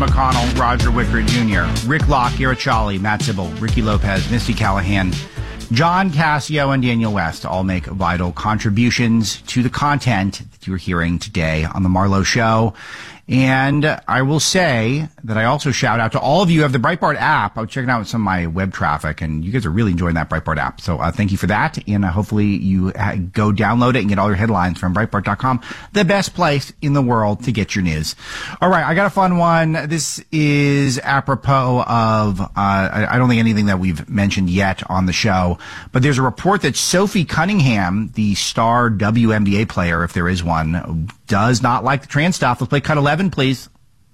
McConnell, Roger Wicker Jr., Rick Locke, Garrett Cholly, Matt Sybil, Ricky Lopez, Misty Callahan, John Cassio, and Daniel West all make vital contributions to the content that you're hearing today on The Marlowe Show. And I will say that I also shout out to all of you who have the Breitbart app. I was checking out some of my web traffic, and you guys are really enjoying that Breitbart app. So thank you for that. And hopefully you go download it and get all your headlines from Breitbart.com, the best place in the world to get your news. All right, I got a fun one. This is apropos of, I don't think anything that we've mentioned yet on the show, but there's a report that Sophie Cunningham, the star WNBA player, if there is one, does not like the trans stuff. Let's play cut 11, please.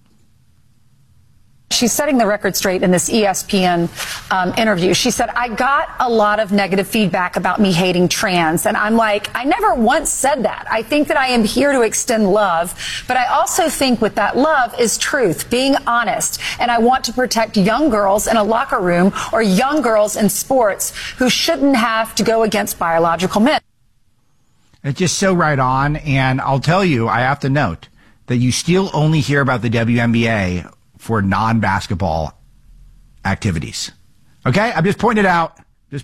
She's setting the record straight in this ESPN interview. She said, I got a lot of negative feedback about me hating trans. And I'm like, I never once said that. I think that I am here to extend love. But I also think with that love is truth, being honest. And I want to protect young girls in a locker room or young girls in sports who shouldn't have to go against biological men. It's just so right on. And I'll tell you, I have to note that you still only hear about the WNBA for non-basketball activities. Okay? I'm just pointing it out.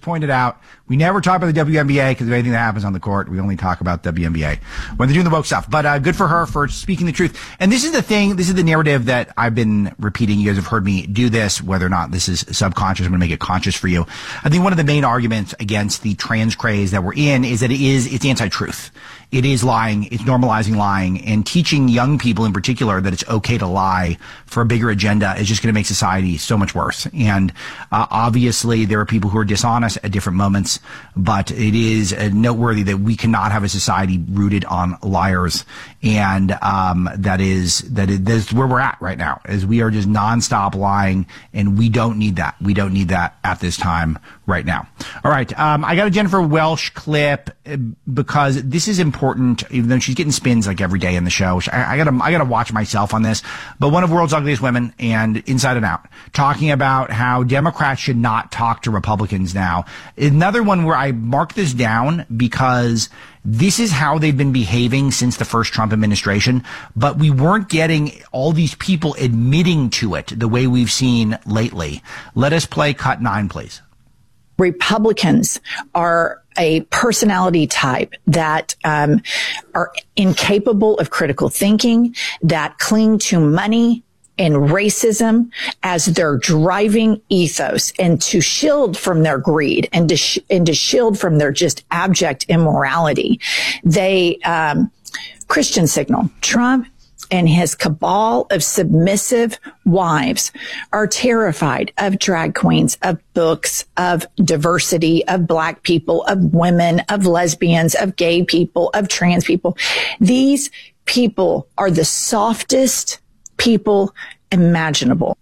We never talk about the WNBA because of anything that happens on the court. We only talk about WNBA when they're doing the woke stuff. But good for her for speaking the truth. And this is the thing, this is the narrative that I've been repeating. You guys have heard me do this, whether or not this is subconscious. I'm going to make it conscious for you. I think one of the main arguments against the trans craze that we're in is that it's anti-truth. It is lying. It's normalizing lying, and teaching young people in particular that it's okay to lie for a bigger agenda is just going to make society so much worse. And obviously there are people who are dishonest at different moments, but it is noteworthy that we cannot have a society rooted on liars. And that is where we're at right now, is we are just nonstop lying, and we don't need that. We don't need that at this time right now. All right. I got a Jennifer Welsh clip because this is important, even though she's getting spins like every day in the show. I gotta watch myself on this. But one of the world's ugliest women, and Inside and Out, talking about how Democrats should not talk to Republicans now. Another one where I marked this down because this is how they've been behaving since the first Trump administration, but we weren't getting all these people admitting to it the way we've seen lately. Let us play cut 9, please. Republicans are a personality type that are incapable of critical thinking, that cling to money and racism as their driving ethos, and to shield from their greed and to shield from their just abject immorality. They Christian signal. Trump and his cabal of submissive wives are terrified of drag queens, of books, of diversity, of black people, of women, of lesbians, of gay people, of trans people. These people are the softest people imaginable.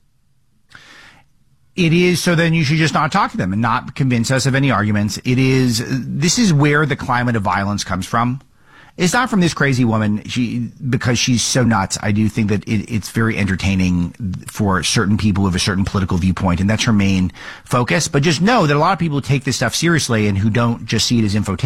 It is, so then you should just not talk to them and not convince us of any arguments. This is where the climate of violence comes from. It's not from this crazy woman, because she's so nuts. I do think that it's very entertaining for certain people with a certain political viewpoint, and that's her main focus. But just know that a lot of people take this stuff seriously and who don't just see it as infotainment.